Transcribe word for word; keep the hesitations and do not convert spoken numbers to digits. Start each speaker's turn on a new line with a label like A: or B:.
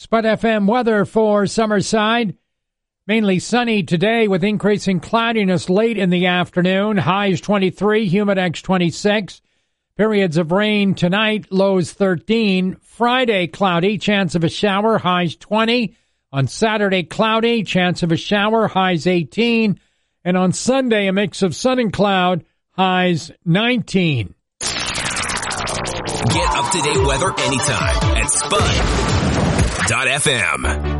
A: Spud F M weather for Summerside. Mainly sunny today with increasing cloudiness late in the afternoon. Highs twenty-three, humidex twenty-six. Periods of rain tonight, lows thirteen. Friday, cloudy, chance of a shower, highs twenty. On Saturday, cloudy, chance of a shower, highs eighteen. And on Sunday, a mix of sun and cloud, highs nineteen.
B: Get up-to-date weather anytime at spud dot f m.